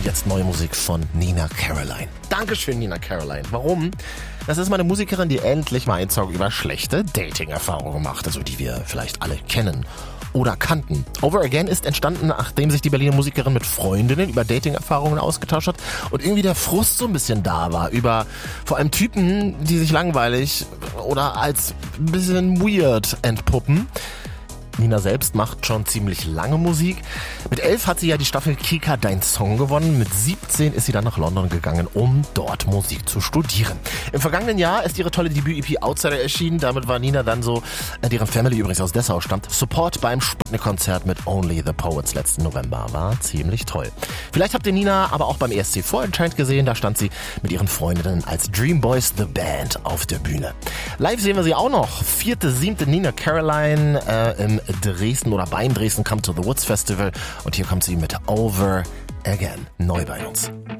jetzt neue Musik von Nina Caroline. Dankeschön, Nina Caroline. Warum? Das ist meine Musikerin, die endlich mal einen Song über schlechte Dating-Erfahrungen macht, also die wir vielleicht alle kennen oder kannten. Over Again ist entstanden, nachdem sich die Berliner Musikerin mit Freundinnen über Dating-Erfahrungen ausgetauscht hat und irgendwie der Frust so ein bisschen da war über vor allem Typen, die sich langweilig oder als ein bisschen weird entpuppen. Nina selbst macht schon ziemlich lange Musik. Mit 11 hat sie ja die Staffel Kika Dein Song gewonnen. Mit 17 ist sie dann nach London gegangen, um dort Musik zu studieren. Im vergangenen Jahr ist ihre tolle Debüt-EP Outsider erschienen. Damit war Nina dann so, deren Family übrigens aus Dessau stammt, Support beim Sputnik-Konzert mit Only the Poets letzten November. War ziemlich toll. Vielleicht habt ihr Nina aber auch beim ESC Vorentscheid gesehen. Da stand sie mit ihren Freundinnen als Dream Boys The Band auf der Bühne. Live sehen wir sie auch noch. 4.7. Nina Caroline im Dresden oder beim Dresden Come to the Woods Festival. Und hier kommt sie mit Over Again. Neu bei uns.